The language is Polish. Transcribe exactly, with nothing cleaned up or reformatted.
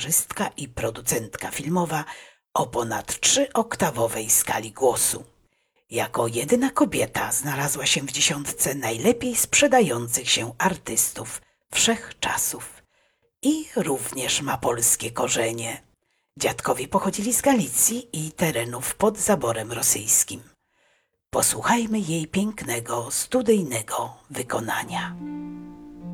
gitarzystka i producentka filmowa o ponad trzyoktawowej skali głosu. Jako jedyna kobieta znalazła się w dziesiątce najlepiej sprzedających się artystów wszechczasów. I również ma polskie korzenie. Dziadkowie pochodzili z Galicji i terenów pod zaborem rosyjskim. Posłuchajmy jej pięknego, studyjnego wykonania.